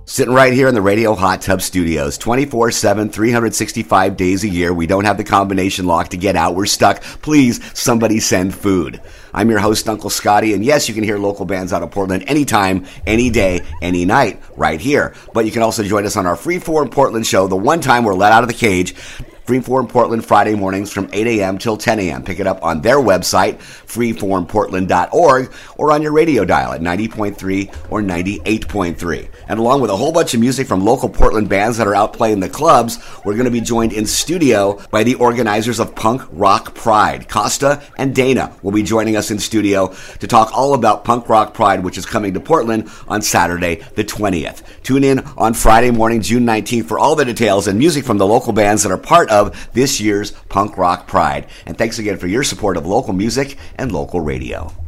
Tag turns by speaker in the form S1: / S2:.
S1: Sitting right here in the Radio Hot Tub Studios, 24/7, 365 days a year. We don't have the combination lock to get out. We're stuck. Please, somebody send food. I'm your host, Uncle Scotty, and yes, you can hear local bands out of Portland anytime, any day, any night, right here. But you can also join us on our Freeform Portland show, the one time we're let out of the cage. Freeform Portland Friday mornings from 8 a.m. till 10 a.m. Pick it up on their website, freeformportland.org, or on your radio dial at 90.3 or 98.3. And along with a whole bunch of music from local Portland bands that are out playing the clubs, we're going to be joined in studio by the organizers of Punk Rock Pride. Costa and Dana will be joining us in studio to talk all about Punk Rock Pride, which is coming to Portland on Saturday the 20th. Tune in on Friday morning, June 19th for all the details and music from the local bands that are part of this year's Punk Rock Pride. And thanks again for your support of local music and local radio.